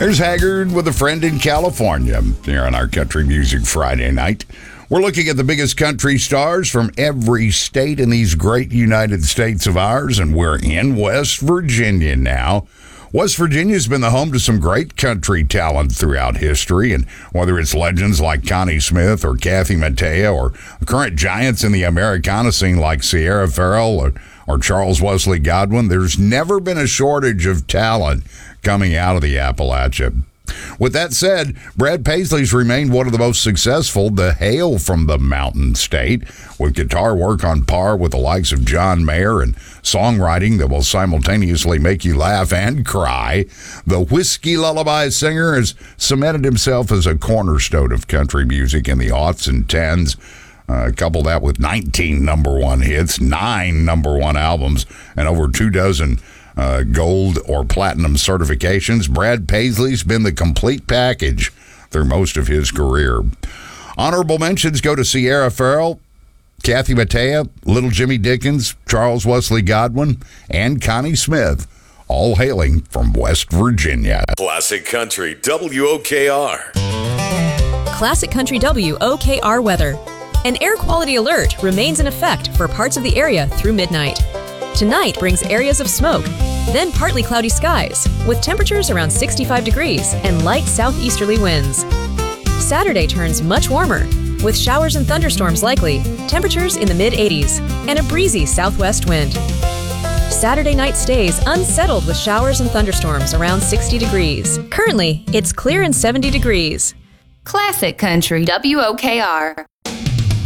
There's Haggard with a friend in California here on our Country Music Friday night. We're looking at the biggest country stars from every state in these great United States of ours, and we're in West Virginia now. West Virginia's been the home to some great country talent throughout history, and whether it's legends like Connie Smith or Kathy Mattea or current giants in the Americana scene like Sierra Farrell or Charles Wesley Godwin, there's never been a shortage of talent coming out of the Appalachia. With that said, Brad Paisley's remained one of the most successful to hail from the Mountain State, with guitar work on par with the likes of John Mayer and songwriting that will simultaneously make you laugh and cry. The Whiskey Lullaby singer has cemented himself as a cornerstone of country music in the aughts and tens. Couple that with 19 number one hits, 9 number one albums, and over 24 gold or platinum certifications. Brad Paisley's been the complete package through most of his career. Honorable mentions go to Sierra Farrell, Kathy Mattea, Little Jimmy Dickens, Charles Wesley Godwin, and Connie Smith, all hailing from West Virginia. Classic Country WOKR. Classic Country WOKR weather. An air quality alert remains in effect for parts of the area through midnight. Tonight brings areas of smoke, then partly cloudy skies, with temperatures around 65 degrees and light southeasterly winds. Saturday turns much warmer, with showers and thunderstorms likely, temperatures in the mid-80s, and a breezy southwest wind. Saturday night stays unsettled with showers and thunderstorms around 60 degrees. Currently, it's clear and 70 degrees. Classic Country WOKR.